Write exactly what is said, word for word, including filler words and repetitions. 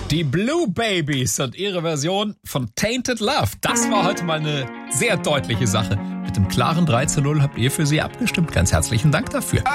Die Blue Babies und ihre Version von Tainted Love. Das war heute mal eine sehr deutliche Sache. Mit dem klaren drei zu null habt ihr für sie abgestimmt. Ganz herzlichen Dank dafür.